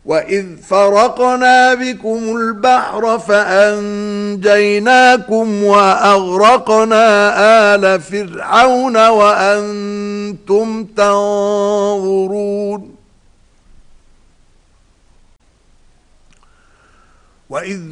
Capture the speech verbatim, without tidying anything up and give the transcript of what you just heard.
وَإِذْ فَرَقْنَا بِكُمُ الْبَحْرَ فَأَنْجَيْنَاكُمْ وَأَغْرَقْنَا آلَ فِرْعَوْنَ وَأَنْتُمْ تَنظُرُونَ وَإِذْ